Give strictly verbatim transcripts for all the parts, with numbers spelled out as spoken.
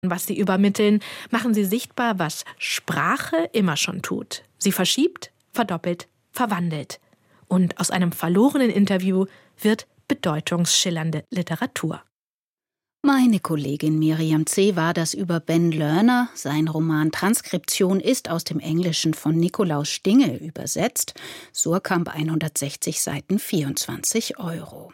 Was sie übermitteln, machen sie sichtbar, was Sprache immer schon tut. Sie verschiebt, verdoppelt, verwandelt. Und aus einem verlorenen Interview wird bedeutungsschillernde Literatur. Meine Kollegin Miriam C. war das über Ben Lerner. Sein Roman Transkription ist aus dem Englischen von Nikolaus Stingel übersetzt. Surkamp hundertsechzig Seiten, vierundzwanzig Euro.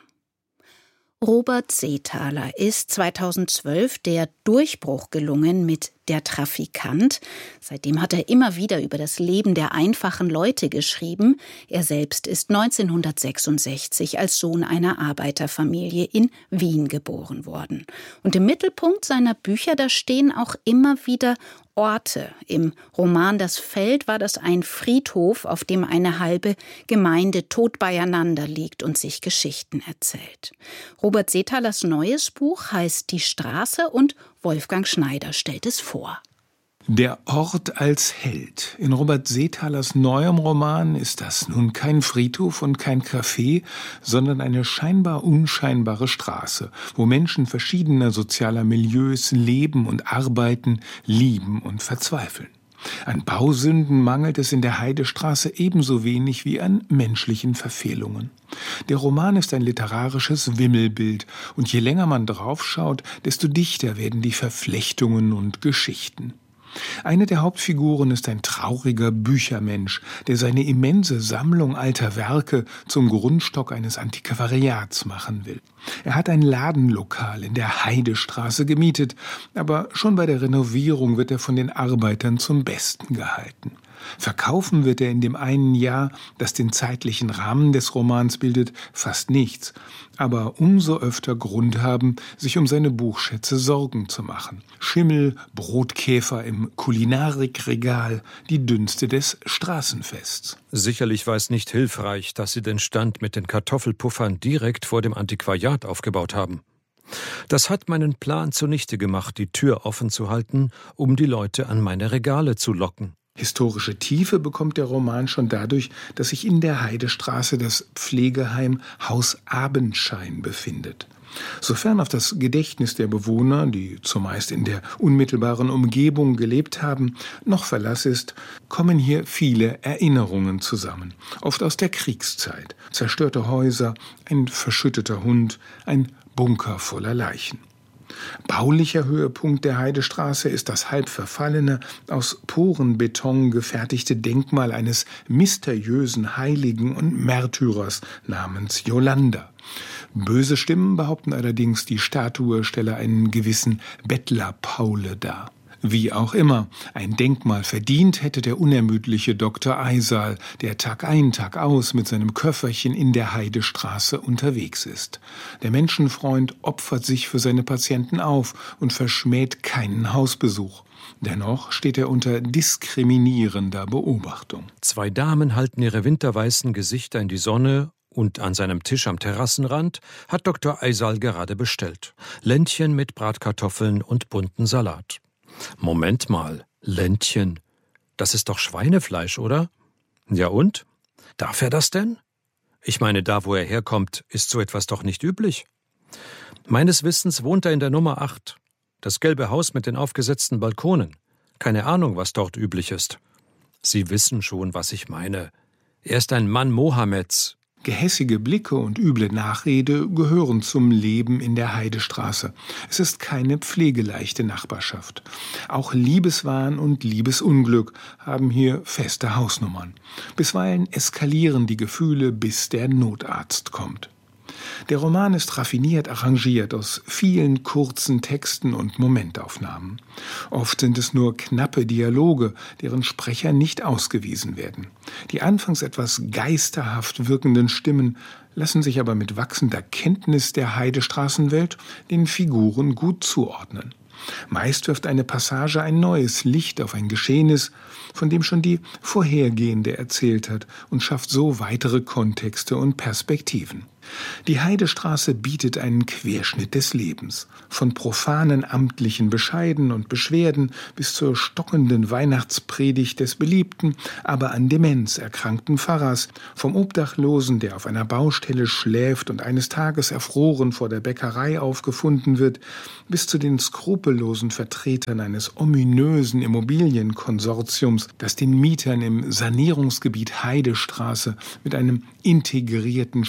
Robert Seethaler ist zweitausendzwölf der Durchbruch gelungen mit Der Trafikant. Seitdem hat er immer wieder über das Leben der einfachen Leute geschrieben. Er selbst ist neunzehnhundertsechsundsechzig als Sohn einer Arbeiterfamilie in Wien geboren worden. Und im Mittelpunkt seiner Bücher, da stehen auch immer wieder Orte. Im Roman Das Feld war das ein Friedhof, auf dem eine halbe Gemeinde tot beieinander liegt und sich Geschichten erzählt. Robert Seethalers neues Buch heißt Die Straße und Wolfgang Schneider stellt es vor. Der Ort als Held. In Robert Seethalers neuem Roman ist das nun kein Friedhof und kein Café, sondern eine scheinbar unscheinbare Straße, wo Menschen verschiedener sozialer Milieus leben und arbeiten, lieben und verzweifeln. An Bausünden mangelt es in der Heidestraße ebenso wenig wie an menschlichen Verfehlungen. Der Roman ist ein literarisches Wimmelbild, und je länger man draufschaut, desto dichter werden die Verflechtungen und Geschichten. Eine der Hauptfiguren ist ein trauriger Büchermensch, der seine immense Sammlung alter Werke zum Grundstock eines Antiquariats machen will. Er hat ein Ladenlokal in der Heidestraße gemietet, aber schon bei der Renovierung wird er von den Arbeitern zum Besten gehalten. Verkaufen wird er in dem einen Jahr, das den zeitlichen Rahmen des Romans bildet, fast nichts, aber umso öfter Grund haben, sich um seine Buchschätze Sorgen zu machen. Schimmel, Brotkäfer im Kulinarikregal, die Dünste des Straßenfests. Sicherlich war es nicht hilfreich, dass sie den Stand mit den Kartoffelpuffern direkt vor dem Antiquariat aufgebaut haben. Das hat meinen Plan zunichte gemacht, die Tür offen zu halten, um die Leute an meine Regale zu locken. Historische Tiefe bekommt der Roman schon dadurch, dass sich in der Heidestraße das Pflegeheim Haus Abendschein befindet. Sofern auf das Gedächtnis der Bewohner, die zumeist in der unmittelbaren Umgebung gelebt haben, noch Verlass ist, kommen hier viele Erinnerungen zusammen. Oft aus der Kriegszeit. Zerstörte Häuser, ein verschütteter Hund, ein Bunker voller Leichen. Baulicher Höhepunkt der Heidestraße ist das halb verfallene, aus Porenbeton gefertigte Denkmal eines mysteriösen Heiligen und Märtyrers namens Yolanda. Böse Stimmen behaupten allerdings, die Statue stelle einen gewissen Bettler Paule dar. Wie auch immer, ein Denkmal verdient hätte der unermüdliche Doktor Eisal, der Tag ein, Tag aus mit seinem Köfferchen in der Heidestraße unterwegs ist. Der Menschenfreund opfert sich für seine Patienten auf und verschmäht keinen Hausbesuch. Dennoch steht er unter diskriminierender Beobachtung. Zwei Damen halten ihre winterweißen Gesichter in die Sonne, und an seinem Tisch am Terrassenrand hat Doktor Eisal gerade bestellt. Ländchen mit Bratkartoffeln und bunten Salat. Moment mal, Ländchen, das ist doch Schweinefleisch, oder? Ja und? Darf er das denn? Ich meine, da wo er herkommt, ist so etwas doch nicht üblich. Meines Wissens wohnt er in der Nummer acht. Das gelbe Haus mit den aufgesetzten Balkonen. Keine Ahnung, was dort üblich ist. Sie wissen schon, was ich meine. Er ist ein Mann Mohammeds. Gehässige Blicke und üble Nachrede gehören zum Leben in der Heidestraße. Es ist keine pflegeleichte Nachbarschaft. Auch Liebeswahn und Liebesunglück haben hier feste Hausnummern. Bisweilen eskalieren die Gefühle, bis der Notarzt kommt. Der Roman ist raffiniert arrangiert aus vielen kurzen Texten und Momentaufnahmen. Oft sind es nur knappe Dialoge, deren Sprecher nicht ausgewiesen werden. Die anfangs etwas geisterhaft wirkenden Stimmen lassen sich aber mit wachsender Kenntnis der Heidestraßenwelt den Figuren gut zuordnen. Meist wirft eine Passage ein neues Licht auf ein Geschehnis, von dem schon die vorhergehende erzählt hat, und schafft so weitere Kontexte und Perspektiven. Die Heidestraße bietet einen Querschnitt des Lebens. Von profanen amtlichen Bescheiden und Beschwerden bis zur stockenden Weihnachtspredigt des beliebten, aber an Demenz erkrankten Pfarrers, vom Obdachlosen, der auf einer Baustelle schläft und eines Tages erfroren vor der Bäckerei aufgefunden wird, bis zu den skrupellosen Vertretern eines ominösen Immobilienkonsortiums, das den Mietern im Sanierungsgebiet Heidestraße mit einem integrierten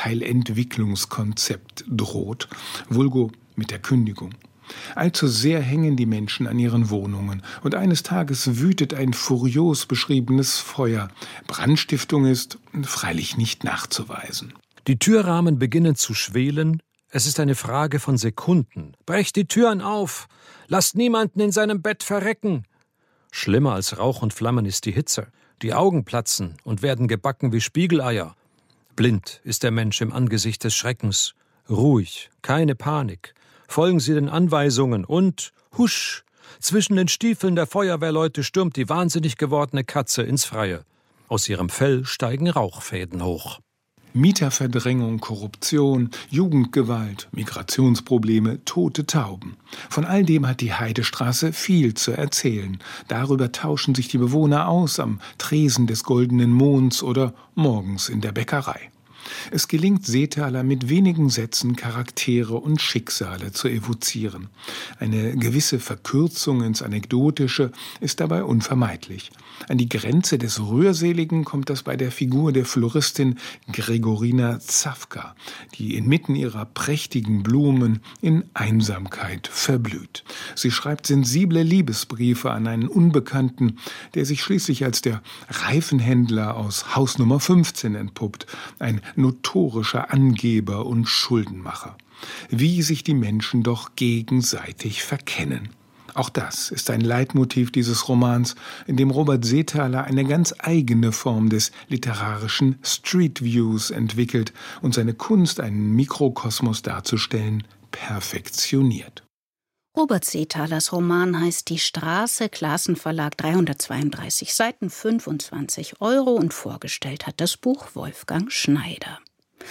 Stadtteilentwicklungskonzept droht, vulgo mit der Kündigung. Allzu sehr hängen die Menschen an ihren Wohnungen und eines Tages wütet ein furios beschriebenes Feuer. Brandstiftung ist freilich nicht nachzuweisen. Die Türrahmen beginnen zu schwelen. Es ist eine Frage von Sekunden. Brecht die Türen auf! Lasst niemanden in seinem Bett verrecken! Schlimmer als Rauch und Flammen ist die Hitze. Die Augen platzen und werden gebacken wie Spiegeleier. Blind ist der Mensch im Angesicht des Schreckens. Ruhig, keine Panik. Folgen Sie den Anweisungen und, husch, zwischen den Stiefeln der Feuerwehrleute stürmt die wahnsinnig gewordene Katze ins Freie. Aus ihrem Fell steigen Rauchfäden hoch. Mieterverdrängung, Korruption, Jugendgewalt, Migrationsprobleme, tote Tauben. Von all dem hat die Heidestraße viel zu erzählen. Darüber tauschen sich die Bewohner aus am Tresen des Goldenen Monds oder morgens in der Bäckerei. Es gelingt Seethaler mit wenigen Sätzen Charaktere und Schicksale zu evozieren. Eine gewisse Verkürzung ins Anekdotische ist dabei unvermeidlich. An die Grenze des Rührseligen kommt das bei der Figur der Floristin Gregorina Zawka, die inmitten ihrer prächtigen Blumen in Einsamkeit verblüht. Sie schreibt sensible Liebesbriefe an einen Unbekannten, der sich schließlich als der Reifenhändler aus Haus Nummer fünfzehn entpuppt, ein notorischer Angeber und Schuldenmacher. Wie sich die Menschen doch gegenseitig verkennen. Auch das ist ein Leitmotiv dieses Romans, in dem Robert Seethaler eine ganz eigene Form des literarischen Street Views entwickelt und seine Kunst, einen Mikrokosmos darzustellen, perfektioniert. Robert Seethalers Roman heißt Die Straße, Klassenverlag, dreihundertzweiunddreißig Seiten, fünfundzwanzig Euro, und vorgestellt hat das Buch Wolfgang Schneider.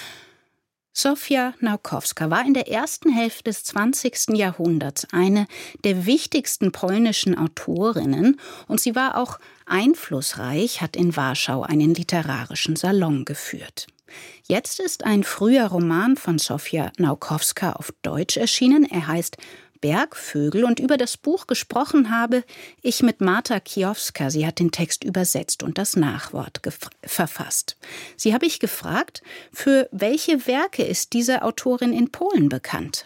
Zofia Naukowska war in der ersten Hälfte des zwanzigsten Jahrhunderts eine der wichtigsten polnischen Autorinnen, und sie war auch einflussreich, hat in Warschau einen literarischen Salon geführt. Jetzt ist ein früher Roman von Zofia Naukowska auf Deutsch erschienen. Er heißt Bergvögel, und über das Buch gesprochen habe ich mit Marta Kijowska. Sie hat den Text übersetzt und das Nachwort verfasst. Sie habe ich gefragt, für welche Werke ist diese Autorin in Polen bekannt?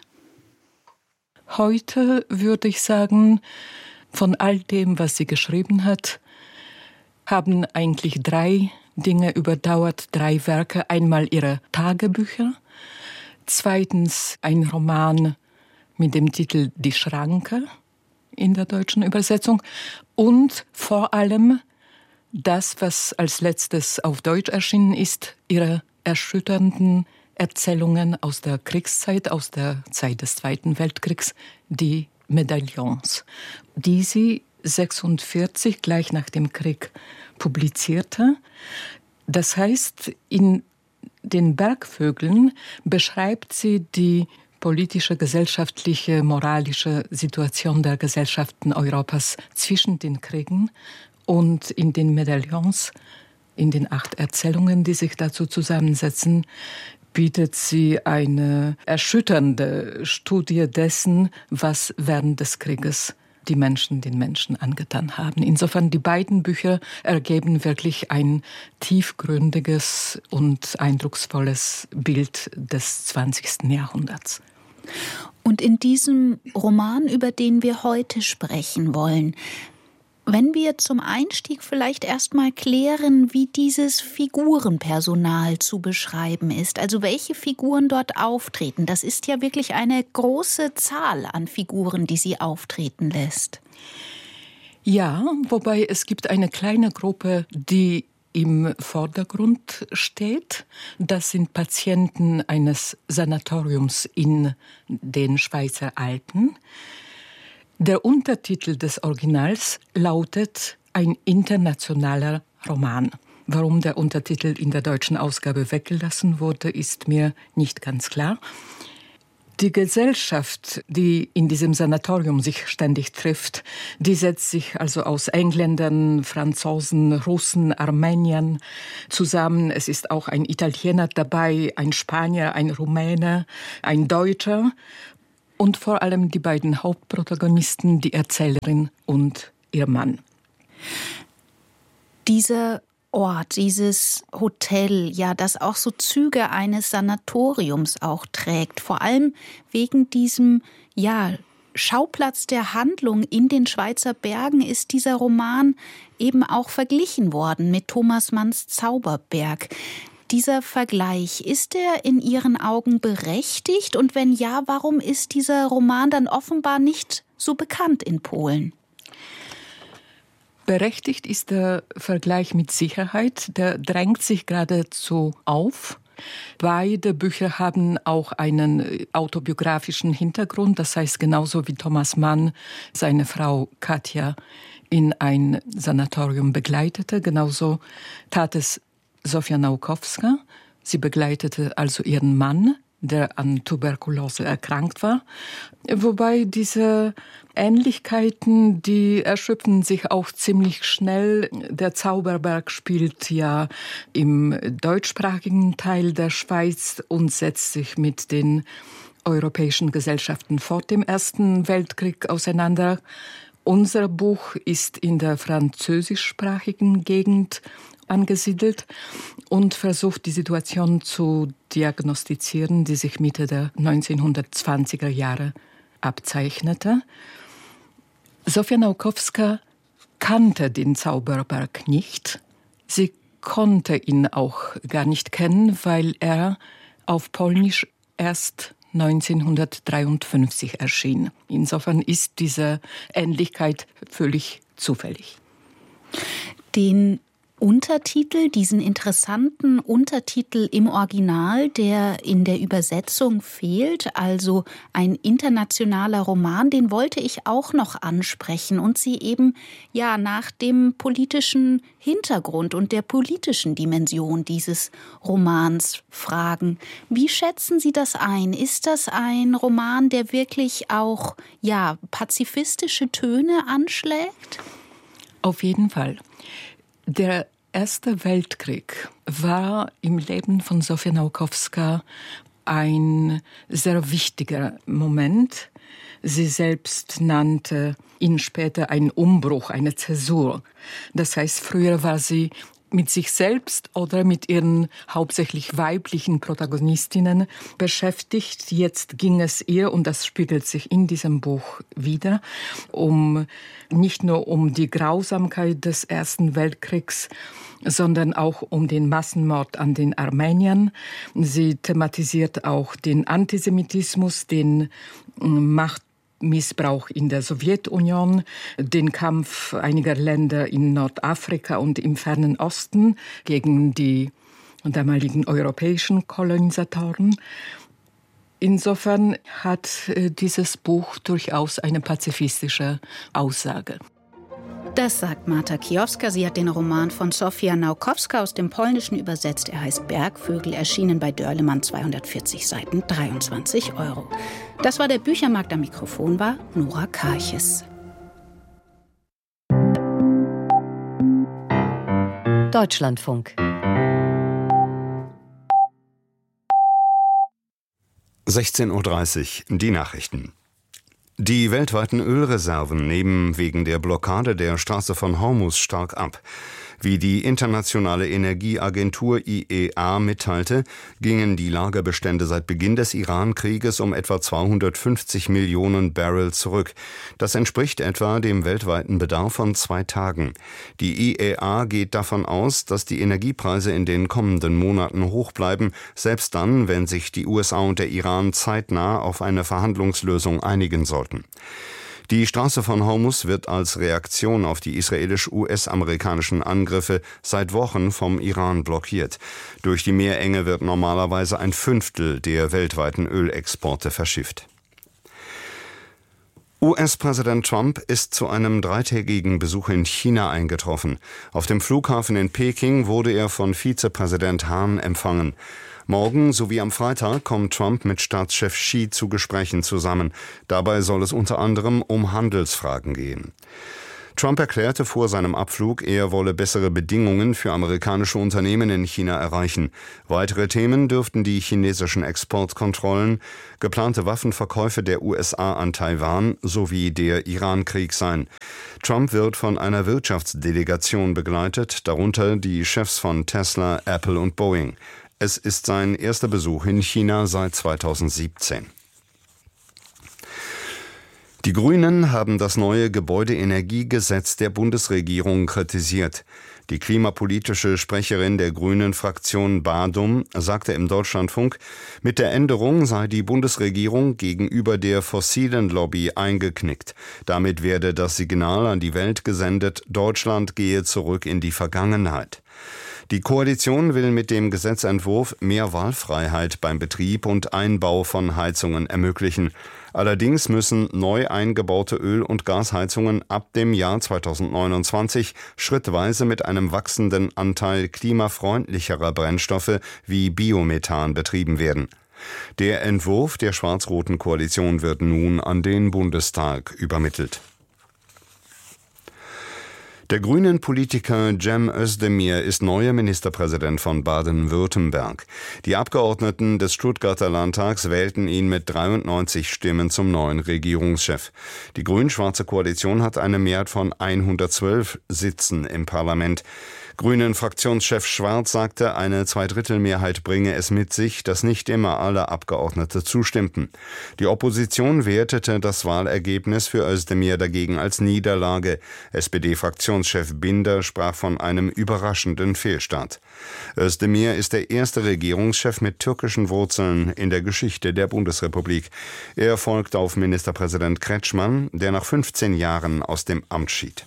Heute würde ich sagen, von all dem, was sie geschrieben hat, haben eigentlich drei Dinge überdauert, drei Werke. Einmal ihre Tagebücher, zweitens ein Roman mit dem Titel Die Schranke in der deutschen Übersetzung und vor allem das, was als letztes auf Deutsch erschienen ist, ihre erschütternden Erzählungen aus der Kriegszeit, aus der Zeit des Zweiten Weltkriegs, die Medaillons, die sie sechsundvierzig, gleich nach dem Krieg, publizierte. Das heißt, in den Bergvögeln beschreibt sie die politische, gesellschaftliche, moralische Situation der Gesellschaften Europas zwischen den Kriegen, und in den Medaillons, in den acht Erzählungen, die sich dazu zusammensetzen, bietet sie eine erschütternde Studie dessen, was während des Krieges die Menschen den Menschen angetan haben. Insofern, die beiden Bücher ergeben wirklich ein tiefgründiges und eindrucksvolles Bild des zwanzigsten Jahrhunderts. Und in diesem Roman, über den wir heute sprechen wollen, wenn wir zum Einstieg vielleicht erstmal klären, wie dieses Figurenpersonal zu beschreiben ist, also welche Figuren dort auftreten. Das ist ja wirklich eine große Zahl an Figuren, die sie auftreten lässt. Ja, wobei es gibt eine kleine Gruppe, die im Vordergrund steht. Das sind Patienten eines Sanatoriums in den Schweizer Alpen. Der Untertitel des Originals lautet Ein internationaler Roman, Warum der Untertitel in der deutschen Ausgabe weggelassen wurde, ist mir nicht ganz klar. Die Gesellschaft, die in diesem Sanatorium sich ständig trifft, die setzt sich also aus Engländern, Franzosen, Russen, Armeniern zusammen. Es ist auch ein Italiener dabei, ein Spanier, ein Rumäne, ein Deutscher und vor allem die beiden Hauptprotagonisten, die Erzählerin und ihr Mann. Dieser Ort, dieses Hotel, ja, das auch so Züge eines Sanatoriums auch trägt, vor allem wegen diesem, ja, Schauplatz der Handlung in den Schweizer Bergen ist dieser Roman eben auch verglichen worden mit Thomas Manns Zauberberg. Dieser Vergleich, ist er in Ihren Augen berechtigt? Und wenn ja, warum ist dieser Roman dann offenbar nicht so bekannt in Polen? Berechtigt ist der Vergleich mit Sicherheit. Der drängt sich geradezu auf. Beide Bücher haben auch einen autobiografischen Hintergrund. Das heißt, genauso wie Thomas Mann seine Frau Katja in ein Sanatorium begleitete, genauso tat es Zofia Naukowska. Sie begleitete also ihren Mann, der an Tuberkulose erkrankt war. Wobei diese Ähnlichkeiten, die erschöpfen sich auch ziemlich schnell. Der Zauberberg spielt ja im deutschsprachigen Teil der Schweiz und setzt sich mit den europäischen Gesellschaften vor dem Ersten Weltkrieg auseinander. Unser Buch ist in der französischsprachigen Gegend angesiedelt und versucht, die Situation zu diagnostizieren, die sich Mitte der neunzehnhundertzwanziger Jahre abzeichnete. Zofia Naukowska kannte den Zauberberg nicht. Sie konnte ihn auch gar nicht kennen, weil er auf Polnisch erst neunzehnhundertdreiundfünfzig erschien. Insofern ist diese Ähnlichkeit völlig zufällig. Den Untertitel, diesen interessanten Untertitel im Original, der in der Übersetzung fehlt, also ein internationaler Roman, den wollte ich auch noch ansprechen und Sie eben ja nach dem politischen Hintergrund und der politischen Dimension dieses Romans fragen. Wie schätzen Sie das ein? Ist das ein Roman, der wirklich auch ja pazifistische Töne anschlägt? Auf jeden Fall. Der Erste Weltkrieg war im Leben von Zofia Naukowska ein sehr wichtiger Moment. Sie selbst nannte ihn später einen Umbruch, eine Zäsur. Das heißt, früher war sie mit sich selbst oder mit ihren hauptsächlich weiblichen Protagonistinnen beschäftigt. Jetzt ging es ihr, und das spiegelt sich in diesem Buch wieder, um nicht nur um die Grausamkeit des Ersten Weltkriegs, sondern auch um den Massenmord an den Armeniern. Sie thematisiert auch den Antisemitismus, den Macht Missbrauch in der Sowjetunion, den Kampf einiger Länder in Nordafrika und im Fernen Osten gegen die damaligen europäischen Kolonisatoren. Insofern hat dieses Buch durchaus eine pazifistische Aussage. Das sagt Marta Kijowska. Sie hat den Roman von Zofia Naukowska aus dem Polnischen übersetzt. Er heißt Bergvögel, erschienen bei Dörlemann, zweihundertvierzig Seiten, dreiundzwanzig Euro. Das war der Büchermarkt. Am Mikrofon war Nora Karches. Deutschlandfunk. sechzehn Uhr dreißig, die Nachrichten. Die weltweiten Ölreserven nehmen wegen der Blockade der Straße von Hormuz stark ab. Wie die Internationale Energieagentur I E A mitteilte, gingen die Lagerbestände seit Beginn des Iran-Krieges um etwa zweihundertfünfzig Millionen Barrel zurück. Das entspricht etwa dem weltweiten Bedarf von zwei Tagen. Die I E A geht davon aus, dass die Energiepreise in den kommenden Monaten hoch bleiben, selbst dann, wenn sich die U S A und der Iran zeitnah auf eine Verhandlungslösung einigen sollten. Die Straße von Hormuz wird als Reaktion auf die israelisch-U S-amerikanischen Angriffe seit Wochen vom Iran blockiert. Durch die Meerenge wird normalerweise ein Fünftel der weltweiten Ölexporte verschifft. U S-Präsident Trump ist zu einem dreitägigen Besuch in China eingetroffen. Auf dem Flughafen in Peking wurde er von Vizepräsident Han empfangen. Morgen sowie am Freitag kommt Trump mit Staatschef Xi zu Gesprächen zusammen. Dabei soll es unter anderem um Handelsfragen gehen. Trump erklärte vor seinem Abflug, er wolle bessere Bedingungen für amerikanische Unternehmen in China erreichen. Weitere Themen dürften die chinesischen Exportkontrollen, geplante Waffenverkäufe der U S A an Taiwan sowie der Iran-Krieg sein. Trump wird von einer Wirtschaftsdelegation begleitet, darunter die Chefs von Tesla, Apple und Boeing. Es ist sein erster Besuch in China seit zweitausendsiebzehn. Die Grünen haben das neue Gebäudeenergiegesetz der Bundesregierung kritisiert. Die klimapolitische Sprecherin der Grünen-Fraktion Badum sagte im Deutschlandfunk, mit der Änderung sei die Bundesregierung gegenüber der fossilen Lobby eingeknickt. Damit werde das Signal an die Welt gesendet, Deutschland gehe zurück in die Vergangenheit. Die Koalition will mit dem Gesetzentwurf mehr Wahlfreiheit beim Betrieb und Einbau von Heizungen ermöglichen. Allerdings müssen neu eingebaute Öl- und Gasheizungen ab dem Jahr zweitausendneunundzwanzig schrittweise mit einem wachsenden Anteil klimafreundlicherer Brennstoffe wie Biomethan betrieben werden. Der Entwurf der schwarz-roten Koalition wird nun an den Bundestag übermittelt. Der grünen Politiker Cem Özdemir ist neuer Ministerpräsident von Baden-Württemberg. Die Abgeordneten des Stuttgarter Landtags wählten ihn mit dreiundneunzig Stimmen zum neuen Regierungschef. Die grün-schwarze Koalition hat eine Mehrheit von hundertzwölf Sitzen im Parlament. Grünen-Fraktionschef Schwarz sagte, eine Zweidrittelmehrheit bringe es mit sich, dass nicht immer alle Abgeordnete zustimmten. Die Opposition wertete das Wahlergebnis für Özdemir dagegen als Niederlage. S P D-Fraktionschef Binder sprach von einem überraschenden Fehlstart. Özdemir ist der erste Regierungschef mit türkischen Wurzeln in der Geschichte der Bundesrepublik. Er folgt auf Ministerpräsident Kretschmann, der nach fünfzehn Jahren aus dem Amt schied.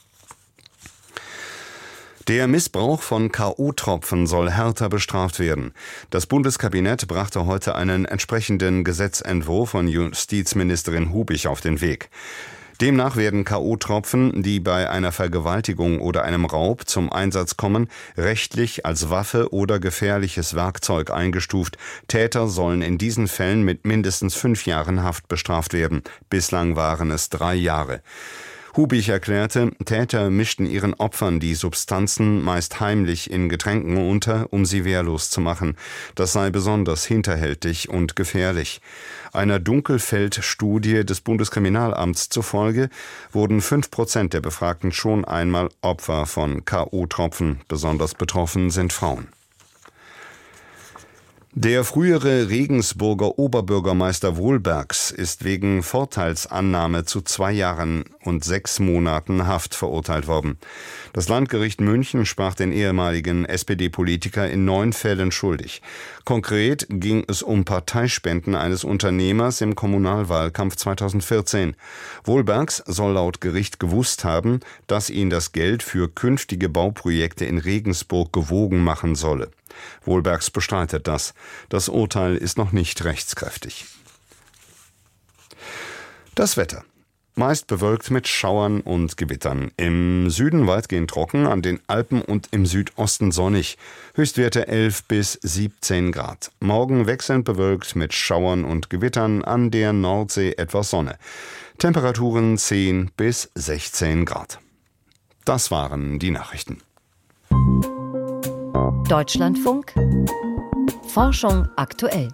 Der Missbrauch von K O-Tropfen soll härter bestraft werden. Das Bundeskabinett brachte heute einen entsprechenden Gesetzentwurf von Justizministerin Hubich auf den Weg. Demnach werden K O-Tropfen, die bei einer Vergewaltigung oder einem Raub zum Einsatz kommen, rechtlich als Waffe oder gefährliches Werkzeug eingestuft. Täter sollen in diesen Fällen mit mindestens fünf Jahren Haft bestraft werden. Bislang waren es drei Jahre. Hubich erklärte, Täter mischten ihren Opfern die Substanzen meist heimlich in Getränken unter, um sie wehrlos zu machen. Das sei besonders hinterhältig und gefährlich. Einer Dunkelfeld-Studie des Bundeskriminalamts zufolge wurden fünf Prozent der Befragten schon einmal Opfer von K O-Tropfen. Besonders betroffen sind Frauen. Der frühere Regensburger Oberbürgermeister Wohlbergs ist wegen Vorteilsannahme zu zwei Jahren und sechs Monaten Haft verurteilt worden. Das Landgericht München sprach den ehemaligen S P D-Politiker in neun Fällen schuldig. Konkret ging es um Parteispenden eines Unternehmers im Kommunalwahlkampf zweitausendvierzehn. Wohlbergs soll laut Gericht gewusst haben, dass ihn das Geld für künftige Bauprojekte in Regensburg gewogen machen solle. Wohlbergs bestreitet das. Das Urteil ist noch nicht rechtskräftig. Das Wetter. Meist bewölkt mit Schauern und Gewittern. Im Süden weitgehend trocken, an den Alpen und im Südosten sonnig. Höchstwerte elf bis siebzehn Grad. Morgen wechselnd bewölkt mit Schauern und Gewittern, an der Nordsee etwas Sonne. Temperaturen zehn bis sechzehn Grad. Das waren die Nachrichten. Deutschlandfunk. Forschung aktuell.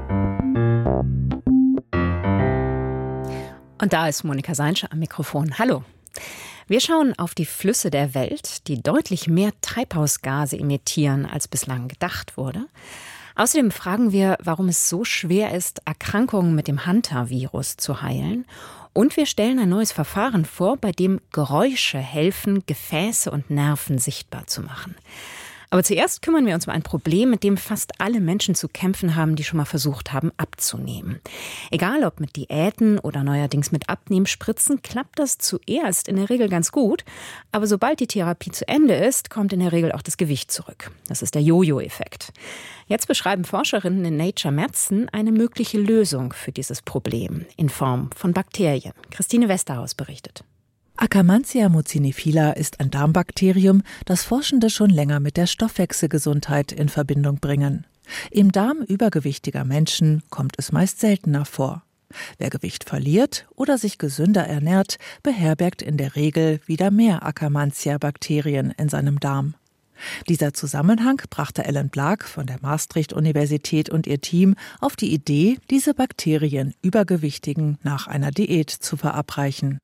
Und da ist Monika Seinsche am Mikrofon. Hallo. Wir schauen auf die Flüsse der Welt, die deutlich mehr Treibhausgase emittieren, als bislang gedacht wurde. Außerdem fragen wir, warum es so schwer ist, Erkrankungen mit dem Hantavirus zu heilen. Und wir stellen ein neues Verfahren vor, bei dem Geräusche helfen, Gefäße und Nerven sichtbar zu machen. Aber zuerst kümmern wir uns um ein Problem, mit dem fast alle Menschen zu kämpfen haben, die schon mal versucht haben, abzunehmen. Egal ob mit Diäten oder neuerdings mit Abnehmspritzen, klappt das zuerst in der Regel ganz gut. Aber sobald die Therapie zu Ende ist, kommt in der Regel auch das Gewicht zurück. Das ist der Jojo-Effekt. Jetzt beschreiben Forscherinnen in Nature Medicine eine mögliche Lösung für dieses Problem in Form von Bakterien. Christine Westerhaus berichtet. Akkermansia mucinifila ist ein Darmbakterium, das Forschende schon länger mit der Stoffwechselgesundheit in Verbindung bringen. Im Darm übergewichtiger Menschen kommt es meist seltener vor. Wer Gewicht verliert oder sich gesünder ernährt, beherbergt in der Regel wieder mehr Akkermansia-Bakterien in seinem Darm. Dieser Zusammenhang brachte Ellen Blaak von der Maastricht-Universität und ihr Team auf die Idee, diese Bakterien Übergewichtigen nach einer Diät zu verabreichen.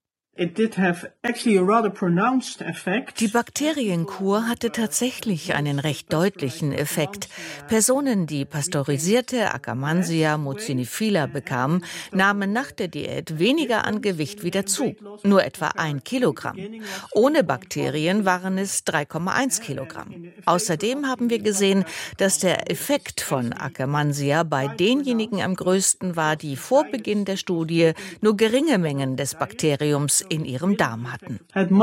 Die Bakterienkur hatte tatsächlich einen recht deutlichen Effekt. Personen, die pasteurisierte Akkermansia mucinifila bekamen, nahmen nach der Diät weniger an Gewicht wieder zu, nur etwa ein Kilogramm. Ohne Bakterien waren es drei Komma eins Kilogramm. Außerdem haben wir gesehen, dass der Effekt von Akkermansia bei denjenigen am größten war, die vor Beginn der Studie nur geringe Mengen des Bakteriums in ihrem Darm hatten.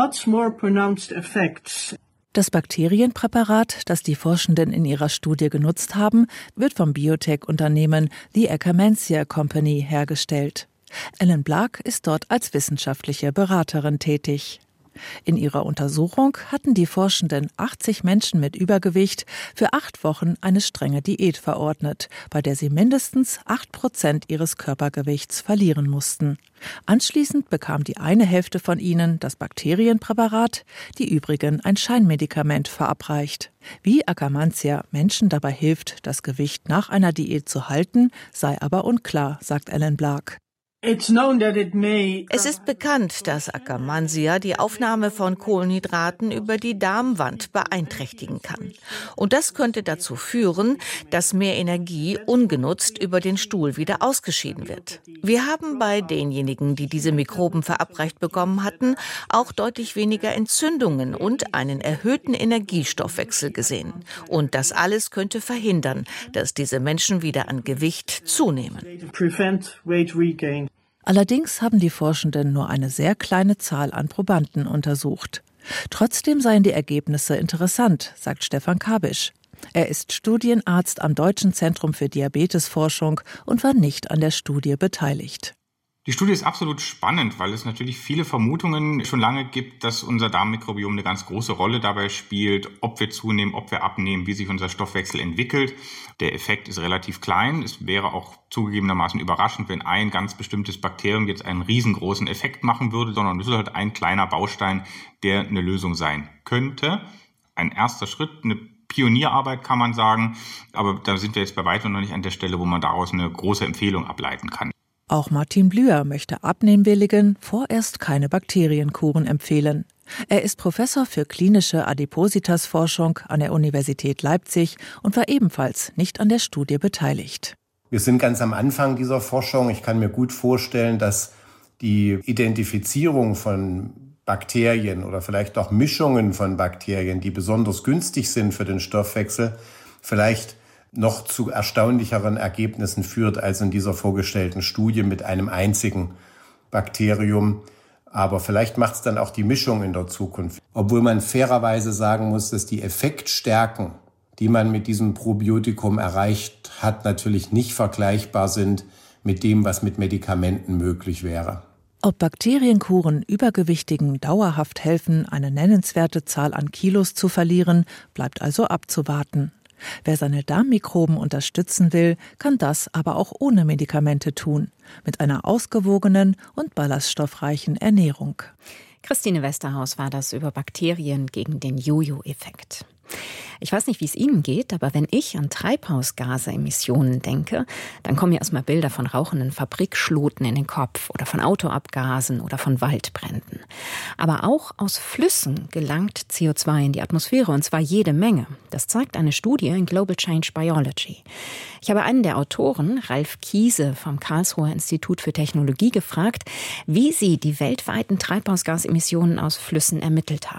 Das Bakterienpräparat, das die Forschenden in ihrer Studie genutzt haben, wird vom Biotech-Unternehmen The Akkermansia Company hergestellt. Ellen Blaak ist dort als wissenschaftliche Beraterin tätig. In ihrer Untersuchung hatten die Forschenden achtzig Menschen mit Übergewicht für acht Wochen eine strenge Diät verordnet, bei der sie mindestens acht Prozent ihres Körpergewichts verlieren mussten. Anschließend bekam die eine Hälfte von ihnen das Bakterienpräparat, die übrigen ein Scheinmedikament verabreicht. Wie Akkermansia Menschen dabei hilft, das Gewicht nach einer Diät zu halten, sei aber unklar, sagt Ellen Blaak. Es ist bekannt, dass Akkermansia die Aufnahme von Kohlenhydraten über die Darmwand beeinträchtigen kann. Und das könnte dazu führen, dass mehr Energie ungenutzt über den Stuhl wieder ausgeschieden wird. Wir haben bei denjenigen, die diese Mikroben verabreicht bekommen hatten, auch deutlich weniger Entzündungen und einen erhöhten Energiestoffwechsel gesehen. Und das alles könnte verhindern, dass diese Menschen wieder an Gewicht zunehmen. Allerdings haben die Forschenden nur eine sehr kleine Zahl an Probanden untersucht. Trotzdem seien die Ergebnisse interessant, sagt Stefan Kabisch. Er ist Studienarzt am Deutschen Zentrum für Diabetesforschung und war nicht an der Studie beteiligt. Die Studie ist absolut spannend, weil es natürlich viele Vermutungen schon lange gibt, dass unser Darmmikrobiom eine ganz große Rolle dabei spielt, ob wir zunehmen, ob wir abnehmen, wie sich unser Stoffwechsel entwickelt. Der Effekt ist relativ klein. Es wäre auch zugegebenermaßen überraschend, wenn ein ganz bestimmtes Bakterium jetzt einen riesengroßen Effekt machen würde, sondern es ist halt ein kleiner Baustein, der eine Lösung sein könnte. Ein erster Schritt, eine Pionierarbeit kann man sagen, aber da sind wir jetzt bei weitem noch nicht an der Stelle, wo man daraus eine große Empfehlung ableiten kann. Auch Martin Blüher möchte Abnehmwilligen vorerst keine Bakterienkuren empfehlen. Er ist Professor für klinische Adipositas-Forschung an der Universität Leipzig und war ebenfalls nicht an der Studie beteiligt. Wir sind ganz am Anfang dieser Forschung. Ich kann mir gut vorstellen, dass die Identifizierung von Bakterien oder vielleicht auch Mischungen von Bakterien, die besonders günstig sind für den Stoffwechsel, vielleicht noch zu erstaunlicheren Ergebnissen führt als in dieser vorgestellten Studie mit einem einzigen Bakterium. Aber vielleicht macht es dann auch die Mischung in der Zukunft. Obwohl man fairerweise sagen muss, dass die Effektstärken, die man mit diesem Probiotikum erreicht hat, natürlich nicht vergleichbar sind mit dem, was mit Medikamenten möglich wäre. Ob Bakterienkuren Übergewichtigen dauerhaft helfen, eine nennenswerte Zahl an Kilos zu verlieren, bleibt also abzuwarten. Wer seine Darmmikroben unterstützen will, kann das aber auch ohne Medikamente tun, mit einer ausgewogenen und ballaststoffreichen Ernährung. Christine Westerhaus war das über Bakterien gegen den Jojo-Effekt. Ich weiß nicht, wie es Ihnen geht, aber wenn ich an Treibhausgasemissionen denke, dann kommen mir erstmal Bilder von rauchenden Fabrikschloten in den Kopf oder von Autoabgasen oder von Waldbränden. Aber auch aus Flüssen gelangt C O zwei in die Atmosphäre, und zwar jede Menge. Das zeigt eine Studie in Global Change Biology. Ich habe einen der Autoren, Ralf Kiese vom Karlsruher Institut für Technologie, gefragt, wie sie die weltweiten Treibhausgasemissionen aus Flüssen ermittelt haben.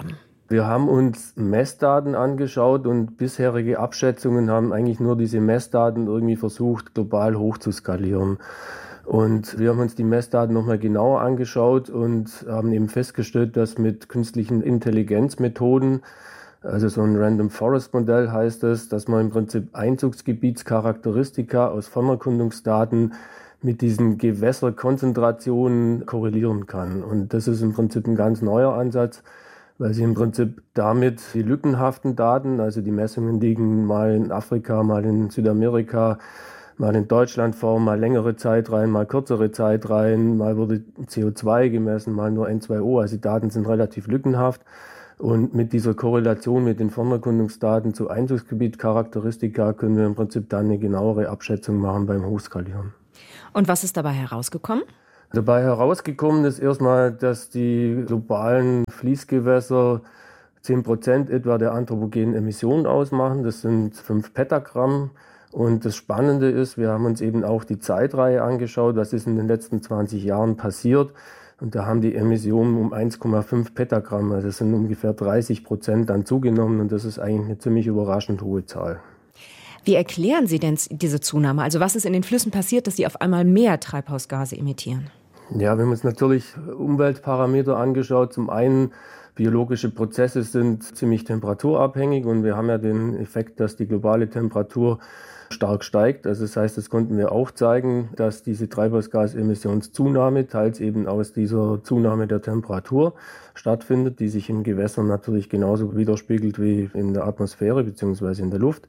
Wir haben uns Messdaten angeschaut und bisherige Abschätzungen haben eigentlich nur diese Messdaten irgendwie versucht, global hochzuskalieren. Und wir haben uns die Messdaten nochmal genauer angeschaut und haben eben festgestellt, dass mit künstlichen Intelligenzmethoden, also so ein Random Forest Modell heißt es, dass man im Prinzip Einzugsgebietscharakteristika aus Fernerkundungsdaten mit diesen Gewässerkonzentrationen korrelieren kann. Und das ist im Prinzip ein ganz neuer Ansatz, weil sie im Prinzip damit die lückenhaften Daten, also die Messungen liegen mal in Afrika, mal in Südamerika, mal in Deutschland vor, mal längere Zeit rein, mal kürzere Zeit rein, mal wurde C O zwei gemessen, mal nur N zwei O, also die Daten sind relativ lückenhaft. Und mit dieser Korrelation mit den Fernerkundungsdaten zu Einzugsgebietcharakteristika können wir im Prinzip dann eine genauere Abschätzung machen beim Hochskalieren. Und was ist dabei herausgekommen? Dabei herausgekommen ist erstmal, dass die globalen Fließgewässer zehn Prozent etwa der anthropogenen Emissionen ausmachen. Das sind fünf Petagramm. Und das Spannende ist, wir haben uns eben auch die Zeitreihe angeschaut, was ist in den letzten zwanzig Jahren passiert. Und da haben die Emissionen um eins Komma fünf Petagramm, also das sind ungefähr dreißig Prozent dann zugenommen. Und das ist eigentlich eine ziemlich überraschend hohe Zahl. Wie erklären Sie denn diese Zunahme? Also was ist in den Flüssen passiert, dass sie auf einmal mehr Treibhausgase emittieren? Ja, wir haben uns natürlich Umweltparameter angeschaut. Zum einen, biologische Prozesse sind ziemlich temperaturabhängig und wir haben ja den Effekt, dass die globale Temperatur stark steigt. Also das heißt, das konnten wir auch zeigen, dass diese Treibhausgasemissionszunahme teils eben aus dieser Zunahme der Temperatur stattfindet, die sich in Gewässern natürlich genauso widerspiegelt wie in der Atmosphäre bzw. in der Luft.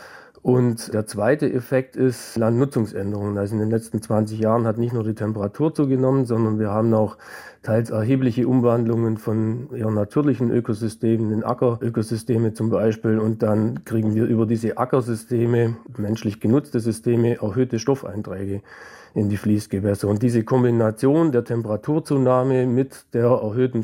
Und der zweite Effekt ist Landnutzungsänderungen. Also in den letzten zwanzig Jahren hat nicht nur die Temperatur zugenommen, sondern wir haben auch teils erhebliche Umwandlungen von eher natürlichen Ökosystemen in Ackerökosysteme zum Beispiel. Und dann kriegen wir über diese Ackersysteme, menschlich genutzte Systeme, erhöhte Stoffeinträge in die Fließgewässer. Und diese Kombination der Temperaturzunahme mit der erhöhten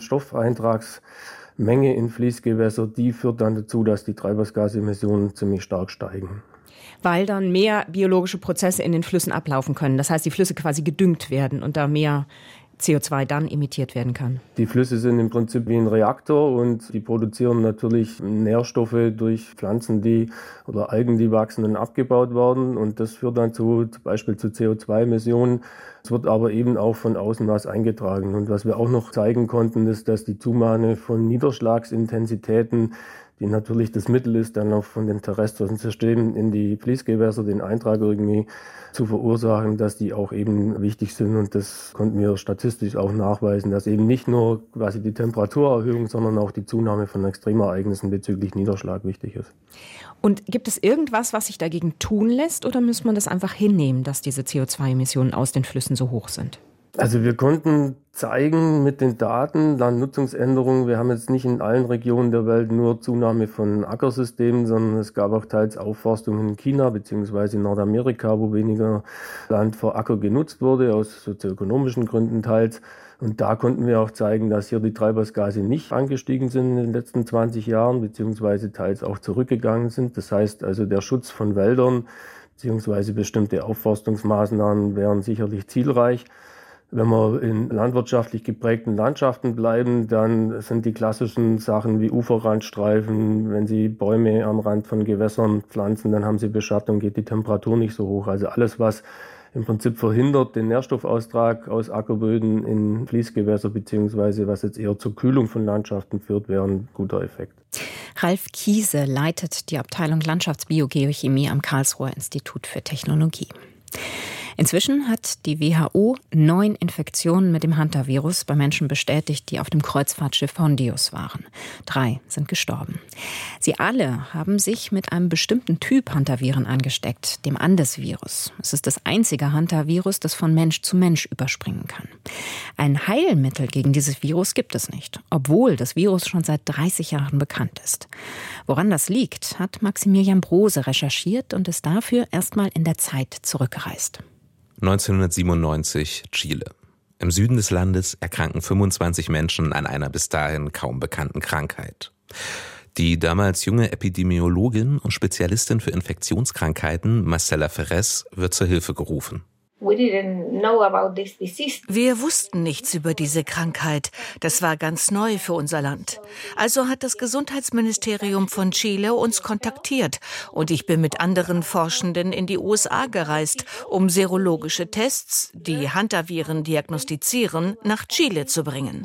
Stoffeintragsmenge in Fließgewässer, die führt dann dazu, dass die Treibhausgasemissionen ziemlich stark steigen. Weil dann mehr biologische Prozesse in den Flüssen ablaufen können. Das heißt, die Flüsse quasi gedüngt werden und da mehr C O zwei dann emittiert werden kann. Die Flüsse sind im Prinzip wie ein Reaktor und die produzieren natürlich Nährstoffe durch Pflanzen, die oder Algen, die wachsen und abgebaut werden. Und das führt dann zu, zum Beispiel zu C O zwei Emissionen. Es wird aber eben auch von außen was eingetragen. Und was wir auch noch zeigen konnten, ist, dass die Zunahme von Niederschlagsintensitäten, die natürlich das Mittel ist, dann auch von den terrestrischen Systemen in die Fließgewässer den Eintrag irgendwie zu verursachen, dass die auch eben wichtig sind. Und das konnten wir statistisch auch nachweisen, dass eben nicht nur quasi die Temperaturerhöhung, sondern auch die Zunahme von Extremereignissen bezüglich Niederschlag wichtig ist. Und gibt es irgendwas, was sich dagegen tun lässt, oder muss man das einfach hinnehmen, dass diese C O zwei Emissionen aus den Flüssen so hoch sind? Also wir konnten zeigen mit den Daten, Landnutzungsänderungen, wir haben jetzt nicht in allen Regionen der Welt nur Zunahme von Ackersystemen, sondern es gab auch teils Aufforstungen in China bzw. in Nordamerika, wo weniger Land für Acker genutzt wurde, aus sozioökonomischen Gründen teils. Und da konnten wir auch zeigen, dass hier die Treibhausgase nicht angestiegen sind in den letzten zwanzig Jahren, beziehungsweise teils auch zurückgegangen sind. Das heißt also, der Schutz von Wäldern beziehungsweise bestimmte Aufforstungsmaßnahmen wären sicherlich zielreich. Wenn wir in landwirtschaftlich geprägten Landschaften bleiben, dann sind die klassischen Sachen wie Uferrandstreifen, wenn Sie Bäume am Rand von Gewässern pflanzen, dann haben Sie Beschattung, geht die Temperatur nicht so hoch. Also alles, was im Prinzip verhindert den Nährstoffaustrag aus Ackerböden in Fließgewässer, beziehungsweise was jetzt eher zur Kühlung von Landschaften führt, wäre ein guter Effekt. Ralf Kiese leitet die Abteilung Landschaftsbiogeochemie am Karlsruher Institut für Technologie. Inzwischen hat die W H O neun Infektionen mit dem Hantavirus bei Menschen bestätigt, die auf dem Kreuzfahrtschiff Hondius waren. Drei sind gestorben. Sie alle haben sich mit einem bestimmten Typ Hantaviren angesteckt, dem Andes-Virus. Es ist das einzige Hantavirus, das von Mensch zu Mensch überspringen kann. Ein Heilmittel gegen dieses Virus gibt es nicht, obwohl das Virus schon seit dreißig Jahren bekannt ist. Woran das liegt, hat Maximilian Brose recherchiert und ist dafür erstmal in der Zeit zurückgereist. neunzehnhundertsiebenundneunzig, Chile. Im Süden des Landes erkranken fünfundzwanzig Menschen an einer bis dahin kaum bekannten Krankheit. Die damals junge Epidemiologin und Spezialistin für Infektionskrankheiten Marcela Ferrez wird zur Hilfe gerufen. Wir wussten nichts über diese Krankheit. Das war ganz neu für unser Land. Also hat das Gesundheitsministerium von Chile uns kontaktiert und ich bin mit anderen Forschenden in die U S A gereist, um serologische Tests, die Hantaviren diagnostizieren, nach Chile zu bringen.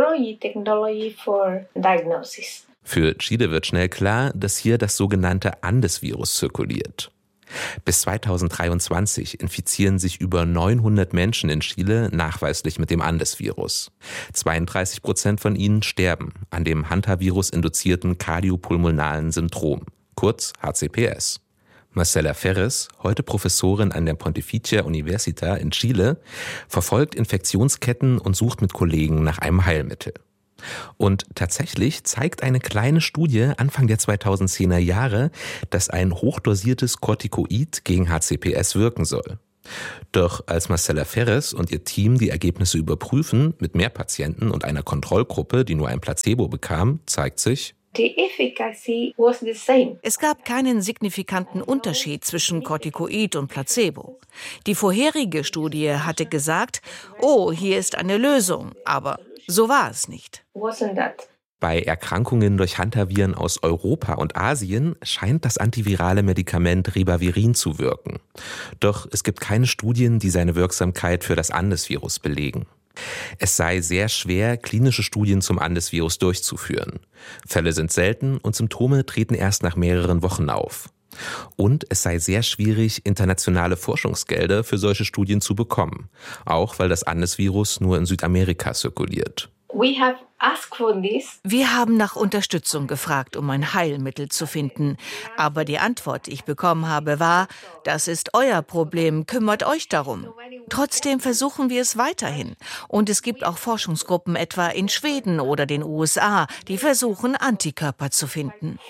Für Chile wird schnell klar, dass hier das sogenannte Andes-Virus zirkuliert. Bis zweitausenddreiundzwanzig infizieren sich über neunhundert Menschen in Chile nachweislich mit dem Andes-Virus. zweiunddreißig Prozent von ihnen sterben an dem Hantavirus-induzierten kardiopulmonalen Syndrom, kurz H C P S. Marcela Ferres, heute Professorin an der Pontificia Università in Chile, verfolgt Infektionsketten und sucht mit Kollegen nach einem Heilmittel. Und tatsächlich zeigt eine kleine Studie Anfang der zweitausendzehner Jahre, dass ein hochdosiertes Corticoid gegen H C P S wirken soll. Doch als Marcela Ferres und ihr Team die Ergebnisse überprüfen, mit mehr Patienten und einer Kontrollgruppe, die nur ein Placebo bekam, zeigt sich: Es gab keinen signifikanten Unterschied zwischen Corticoid und Placebo. Die vorherige Studie hatte gesagt, oh, hier ist eine Lösung, aber so war es nicht. Bei Erkrankungen durch Hantaviren aus Europa und Asien scheint das antivirale Medikament Ribavirin zu wirken. Doch es gibt keine Studien, die seine Wirksamkeit für das Andes-Virus belegen. Es sei sehr schwer, klinische Studien zum Andes-Virus durchzuführen. Fälle sind selten und Symptome treten erst nach mehreren Wochen auf. Und es sei sehr schwierig, internationale Forschungsgelder für solche Studien zu bekommen, auch weil das Andes-Virus nur in Südamerika zirkuliert. Wir haben nach Unterstützung gefragt, um ein Heilmittel zu finden. Aber die Antwort, die ich bekommen habe, war, das ist euer Problem, kümmert euch darum. Trotzdem versuchen wir es weiterhin. Und es gibt auch Forschungsgruppen etwa in Schweden oder den U S A, die versuchen, Antikörper zu finden.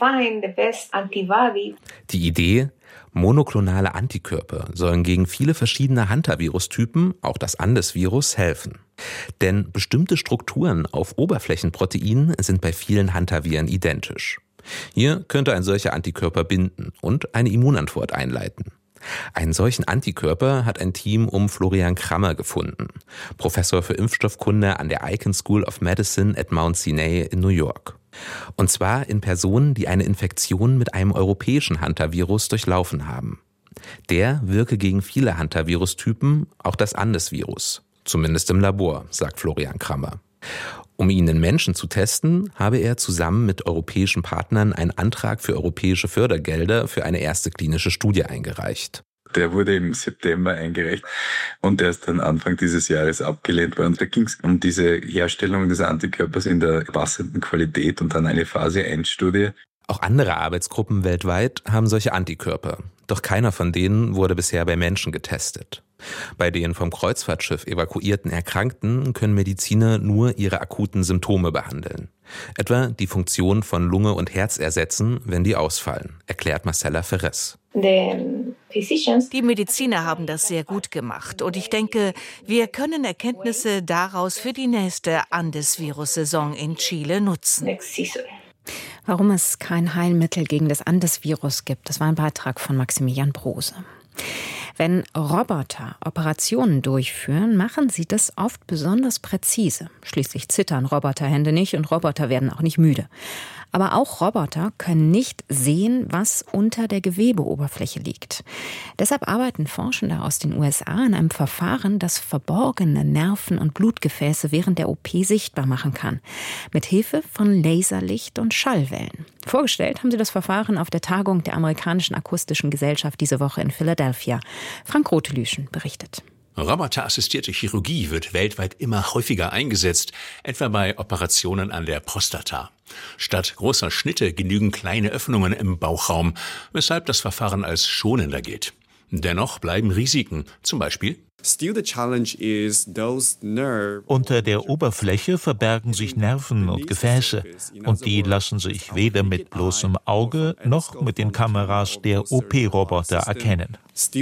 Die Idee, monoklonale Antikörper sollen gegen viele verschiedene Hantavirus-Typen, auch das Andes-Virus, helfen. Denn bestimmte Strukturen auf Oberflächenproteinen sind bei vielen Hantaviren identisch. Hier könnte ein solcher Antikörper binden und eine Immunantwort einleiten. Einen solchen Antikörper hat ein Team um Florian Krammer gefunden, Professor für Impfstoffkunde an der Icahn School of Medicine at Mount Sinai in New York. Und zwar in Personen, die eine Infektion mit einem europäischen Hantavirus durchlaufen haben. Der wirke gegen viele Hantavirus-Typen, auch das Andes-Virus. Zumindest im Labor, sagt Florian Krammer. Um ihn in Menschen zu testen, habe er zusammen mit europäischen Partnern einen Antrag für europäische Fördergelder für eine erste klinische Studie eingereicht. Der wurde im September eingereicht und der ist dann Anfang dieses Jahres abgelehnt worden. Da ging es um diese Herstellung des Antikörpers in der passenden Qualität und dann eine Phase eins Studie. Auch andere Arbeitsgruppen weltweit haben solche Antikörper. Doch keiner von denen wurde bisher bei Menschen getestet. Bei den vom Kreuzfahrtschiff evakuierten Erkrankten können Mediziner nur ihre akuten Symptome behandeln. Etwa die Funktion von Lunge und Herz ersetzen, wenn die ausfallen, erklärt Marcela Ferres. Die Mediziner haben das sehr gut gemacht und ich denke, wir können Erkenntnisse daraus für die nächste Andes-Virus-Saison in Chile nutzen. Warum es kein Heilmittel gegen das Andes-Virus gibt, das war ein Beitrag von Maximilian Brose. Wenn Roboter Operationen durchführen, machen sie das oft besonders präzise. Schließlich zittern Roboterhände nicht und Roboter werden auch nicht müde. Aber auch Roboter können nicht sehen, was unter der Gewebeoberfläche liegt. Deshalb arbeiten Forschende aus den U S A an einem Verfahren, das verborgene Nerven und Blutgefäße während der O P sichtbar machen kann. Mit Hilfe von Laserlicht und Schallwellen. Vorgestellt haben sie das Verfahren auf der Tagung der Amerikanischen Akustischen Gesellschaft diese Woche in Philadelphia. Frank Rotelüschen berichtet. Roboterassistierte Chirurgie wird weltweit immer häufiger eingesetzt, etwa bei Operationen an der Prostata. Statt großer Schnitte genügen kleine Öffnungen im Bauchraum, weshalb das Verfahren als schonender gilt. Dennoch bleiben Risiken, zum Beispiel: Unter der Oberfläche verbergen sich Nerven und Gefäße und die lassen sich weder mit bloßem Auge noch mit den Kameras der O P-Roboter erkennen.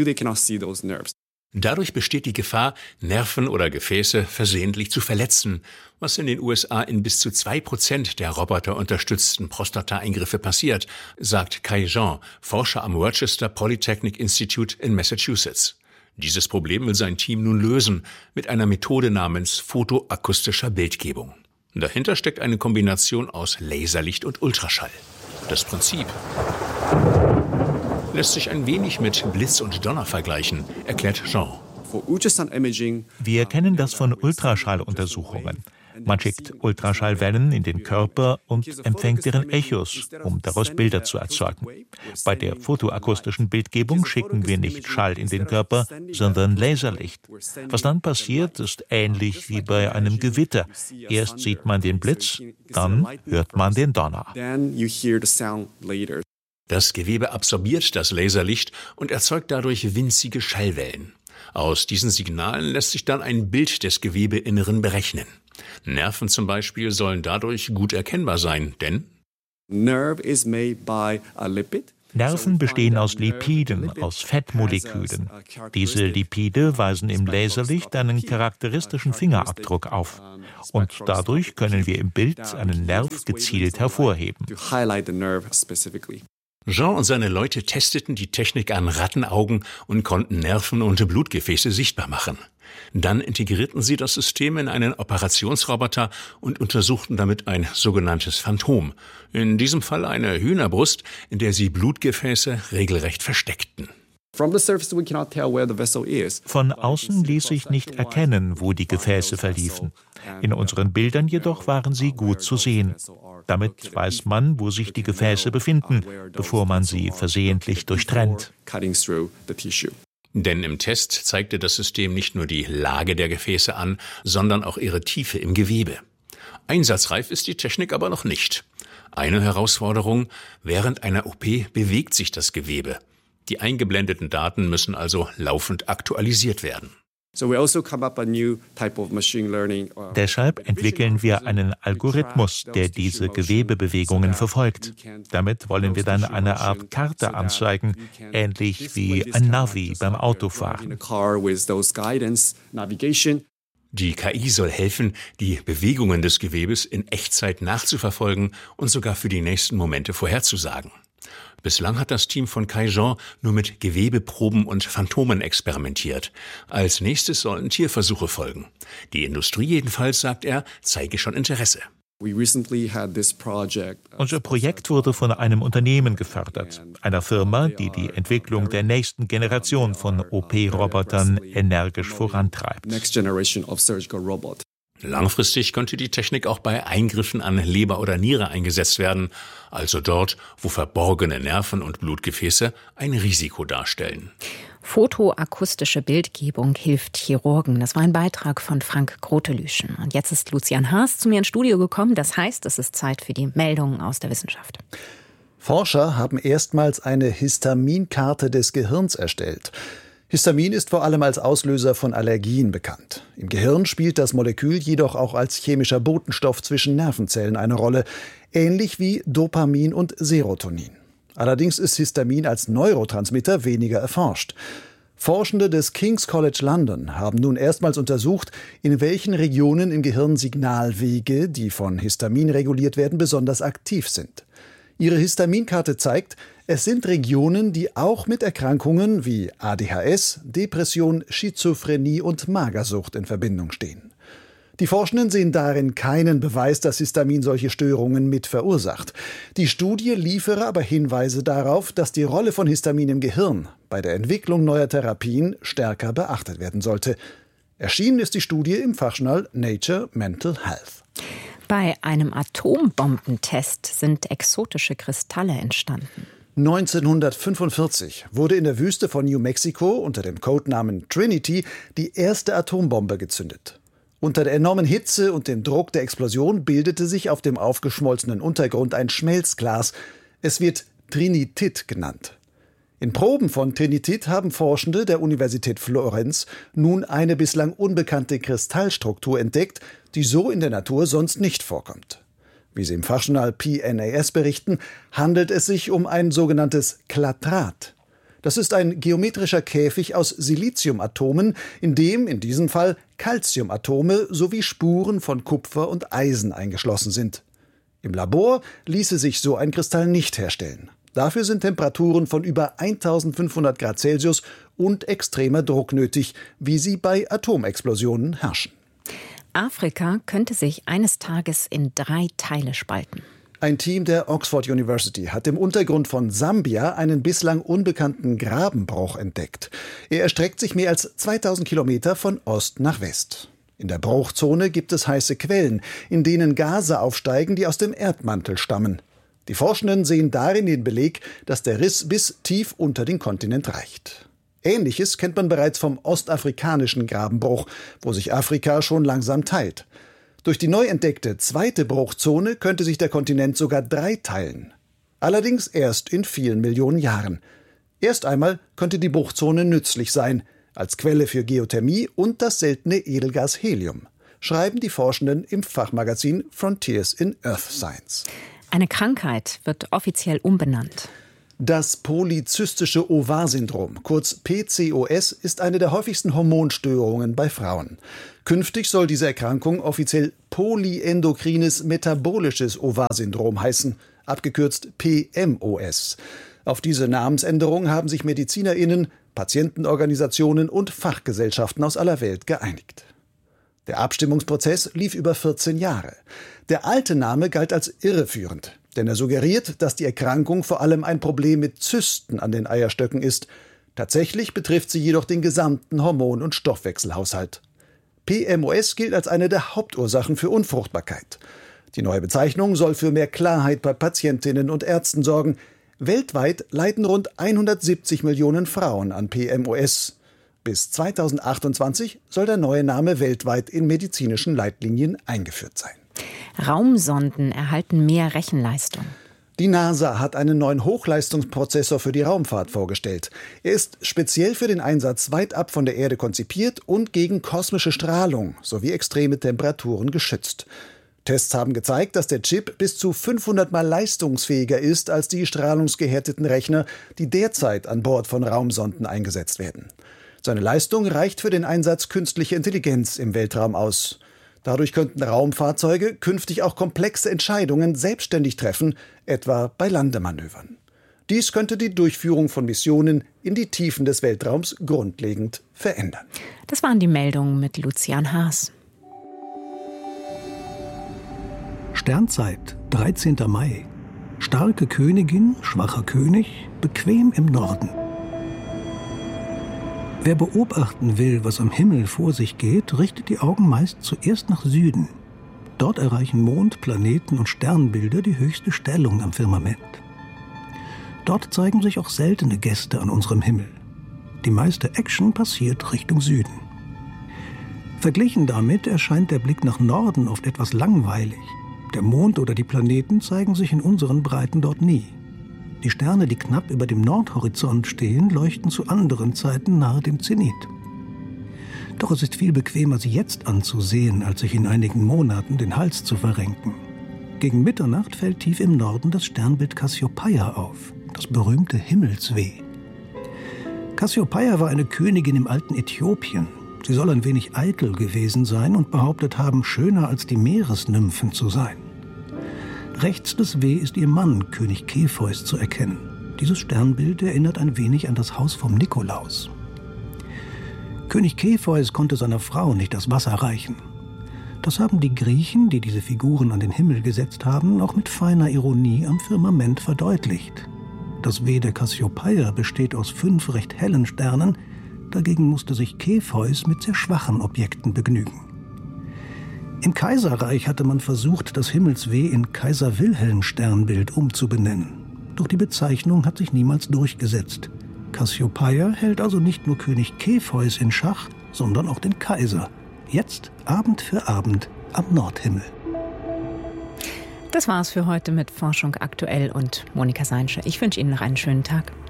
Dadurch besteht die Gefahr, Nerven oder Gefäße versehentlich zu verletzen, was in den U S A in bis zu zwei Prozent der roboterunterstützten Prostata-Eingriffe passiert, sagt Kai Jean, Forscher am Rochester Polytechnic Institute in Massachusetts. Dieses Problem will sein Team nun lösen mit einer Methode namens photoakustischer Bildgebung. Dahinter steckt eine Kombination aus Laserlicht und Ultraschall. Das Prinzip lässt sich ein wenig mit Blitz und Donner vergleichen, erklärt Jean. Wir kennen das von Ultraschalluntersuchungen. Man schickt Ultraschallwellen in den Körper und empfängt deren Echos, um daraus Bilder zu erzeugen. Bei der photoakustischen Bildgebung schicken wir nicht Schall in den Körper, sondern Laserlicht. Was dann passiert, ist ähnlich wie bei einem Gewitter. Erst sieht man den Blitz, dann hört man den Donner. Das Gewebe absorbiert das Laserlicht und erzeugt dadurch winzige Schallwellen. Aus diesen Signalen lässt sich dann ein Bild des Gewebeinneren berechnen. Nerven zum Beispiel sollen dadurch gut erkennbar sein, denn Nerven bestehen aus Lipiden, aus Fettmolekülen. Diese Lipide weisen im Laserlicht einen charakteristischen Fingerabdruck auf. Und dadurch können wir im Bild einen Nerv gezielt hervorheben. Jean und seine Leute testeten die Technik an Rattenaugen und konnten Nerven und Blutgefäße sichtbar machen. Dann integrierten sie das System in einen Operationsroboter und untersuchten damit ein sogenanntes Phantom. In diesem Fall eine Hühnerbrust, in der sie Blutgefäße regelrecht versteckten. Von außen ließ sich nicht erkennen, wo die Gefäße verliefen. In unseren Bildern jedoch waren sie gut zu sehen. Damit weiß man, wo sich die Gefäße befinden, bevor man sie versehentlich durchtrennt. Denn im Test zeigte das System nicht nur die Lage der Gefäße an, sondern auch ihre Tiefe im Gewebe. Einsatzreif ist die Technik aber noch nicht. Eine Herausforderung: Während einer O P bewegt sich das Gewebe. Die eingeblendeten Daten müssen also laufend aktualisiert werden. Deshalb entwickeln wir einen Algorithmus, der diese Gewebebewegungen verfolgt. Damit wollen wir dann eine Art Karte anzeigen, ähnlich wie ein Navi beim Autofahren. Die K I soll helfen, die Bewegungen des Gewebes in Echtzeit nachzuverfolgen und sogar für die nächsten Momente vorherzusagen. Bislang hat das Team von Kai-Jean nur mit Gewebeproben und Phantomen experimentiert. Als nächstes sollen Tierversuche folgen. Die Industrie jedenfalls, sagt er, zeige schon Interesse. Unser Projekt wurde von einem Unternehmen gefördert, einer Firma, die die Entwicklung der nächsten Generation von O P-Robotern energisch vorantreibt. Langfristig könnte die Technik auch bei Eingriffen an Leber oder Niere eingesetzt werden, also dort, wo verborgene Nerven und Blutgefäße ein Risiko darstellen. Photoakustische Bildgebung hilft Chirurgen. Das war ein Beitrag von Frank Grotelüschen. Und jetzt ist Lucian Haas zu mir ins Studio gekommen. Das heißt, es ist Zeit für die Meldungen aus der Wissenschaft. Forscher haben erstmals eine Histaminkarte des Gehirns erstellt. Histamin ist vor allem als Auslöser von Allergien bekannt. Im Gehirn spielt das Molekül jedoch auch als chemischer Botenstoff zwischen Nervenzellen eine Rolle, ähnlich wie Dopamin und Serotonin. Allerdings ist Histamin als Neurotransmitter weniger erforscht. Forschende des King's College London haben nun erstmals untersucht, in welchen Regionen im Gehirn Signalwege, die von Histamin reguliert werden, besonders aktiv sind. Ihre Histaminkarte zeigt, es sind Regionen, die auch mit Erkrankungen wie A D H S, Depression, Schizophrenie und Magersucht in Verbindung stehen. Die Forschenden sehen darin keinen Beweis, dass Histamin solche Störungen mit verursacht. Die Studie liefere aber Hinweise darauf, dass die Rolle von Histamin im Gehirn bei der Entwicklung neuer Therapien stärker beachtet werden sollte. Erschienen ist die Studie im Fachjournal Nature Mental Health. Bei einem Atombombentest sind exotische Kristalle entstanden. neunzehnhundertfünfundvierzig wurde in der Wüste von New Mexico unter dem Codenamen Trinity die erste Atombombe gezündet. Unter der enormen Hitze und dem Druck der Explosion bildete sich auf dem aufgeschmolzenen Untergrund ein Schmelzglas. Es wird Trinitit genannt. In Proben von Trinitit haben Forschende der Universität Florenz nun eine bislang unbekannte Kristallstruktur entdeckt, die so in der Natur sonst nicht vorkommt. Wie sie im Fachjournal P N A S berichten, handelt es sich um ein sogenanntes Klatrat. Das ist ein geometrischer Käfig aus Siliziumatomen, in dem in diesem Fall Calciumatome sowie Spuren von Kupfer und Eisen eingeschlossen sind. Im Labor ließe sich so ein Kristall nicht herstellen. Dafür sind Temperaturen von über eintausendfünfhundert Grad Celsius und extremer Druck nötig, wie sie bei Atomexplosionen herrschen. Afrika könnte sich eines Tages in drei Teile spalten. Ein Team der Oxford University hat im Untergrund von Sambia einen bislang unbekannten Grabenbruch entdeckt. Er erstreckt sich mehr als zweitausend Kilometer von Ost nach West. In der Bruchzone gibt es heiße Quellen, in denen Gase aufsteigen, die aus dem Erdmantel stammen. Die Forschenden sehen darin den Beleg, dass der Riss bis tief unter den Kontinent reicht. Ähnliches kennt man bereits vom ostafrikanischen Grabenbruch, wo sich Afrika schon langsam teilt. Durch die neu entdeckte zweite Bruchzone könnte sich der Kontinent sogar dreiteilen. Allerdings erst in vielen Millionen Jahren. Erst einmal könnte die Bruchzone nützlich sein, als Quelle für Geothermie und das seltene Edelgas Helium, schreiben die Forschenden im Fachmagazin Frontiers in Earth Science. Eine Krankheit wird offiziell umbenannt. Das polyzystische Ovar-Syndrom, kurz P C O S, ist eine der häufigsten Hormonstörungen bei Frauen. Künftig soll diese Erkrankung offiziell polyendokrines metabolisches Ovar-Syndrom heißen, abgekürzt P M O S. Auf diese Namensänderung haben sich MedizinerInnen, Patientenorganisationen und Fachgesellschaften aus aller Welt geeinigt. Der Abstimmungsprozess lief über vierzehn Jahre. Der alte Name galt als irreführend, denn er suggeriert, dass die Erkrankung vor allem ein Problem mit Zysten an den Eierstöcken ist. Tatsächlich betrifft sie jedoch den gesamten Hormon- und Stoffwechselhaushalt. P M O S gilt als eine der Hauptursachen für Unfruchtbarkeit. Die neue Bezeichnung soll für mehr Klarheit bei Patientinnen und Ärzten sorgen. Weltweit leiden rund hundertsiebzig Millionen Frauen an P M O S. Bis zweitausendachtundzwanzig soll der neue Name weltweit in medizinischen Leitlinien eingeführt sein. Raumsonden erhalten mehr Rechenleistung. Die NASA hat einen neuen Hochleistungsprozessor für die Raumfahrt vorgestellt. Er ist speziell für den Einsatz weit ab von der Erde konzipiert und gegen kosmische Strahlung sowie extreme Temperaturen geschützt. Tests haben gezeigt, dass der Chip bis zu fünfhundert Mal leistungsfähiger ist als die strahlungsgehärteten Rechner, die derzeit an Bord von Raumsonden eingesetzt werden. Seine Leistung reicht für den Einsatz künstlicher Intelligenz im Weltraum aus. Dadurch könnten Raumfahrzeuge künftig auch komplexe Entscheidungen selbstständig treffen, etwa bei Landemanövern. Dies könnte die Durchführung von Missionen in die Tiefen des Weltraums grundlegend verändern. Das waren die Meldungen mit Lucian Haas. Sternzeit, dreizehnter Mai. Starke Königin, schwacher König, bequem im Norden. Wer beobachten will, was am Himmel vor sich geht, richtet die Augen meist zuerst nach Süden. Dort erreichen Mond, Planeten und Sternbilder die höchste Stellung am Firmament. Dort zeigen sich auch seltene Gäste an unserem Himmel. Die meiste Action passiert Richtung Süden. Verglichen damit erscheint der Blick nach Norden oft etwas langweilig. Der Mond oder die Planeten zeigen sich in unseren Breiten dort nie. Die Sterne, die knapp über dem Nordhorizont stehen, leuchten zu anderen Zeiten nahe dem Zenit. Doch es ist viel bequemer, sie jetzt anzusehen, als sich in einigen Monaten den Hals zu verrenken. Gegen Mitternacht fällt tief im Norden das Sternbild Cassiopeia auf, das berühmte Himmelsweh. Cassiopeia war eine Königin im alten Äthiopien. Sie soll ein wenig eitel gewesen sein und behauptet haben, schöner als die Meeresnymphen zu sein. Rechts des W ist ihr Mann, König Kepheus, zu erkennen. Dieses Sternbild erinnert ein wenig an das Haus vom Nikolaus. König Kepheus konnte seiner Frau nicht das Wasser reichen. Das haben die Griechen, die diese Figuren an den Himmel gesetzt haben, auch mit feiner Ironie am Firmament verdeutlicht. Das W der Cassiopeia besteht aus fünf recht hellen Sternen, dagegen musste sich Kepheus mit sehr schwachen Objekten begnügen. Im Kaiserreich hatte man versucht, das Himmelsweh in Kaiser-Wilhelm-Sternbild umzubenennen. Doch die Bezeichnung hat sich niemals durchgesetzt. Cassiopeia hält also nicht nur König Kepheus in Schach, sondern auch den Kaiser. Jetzt Abend für Abend am Nordhimmel. Das war's für heute mit Forschung aktuell und Monika Seinsche. Ich wünsche Ihnen noch einen schönen Tag.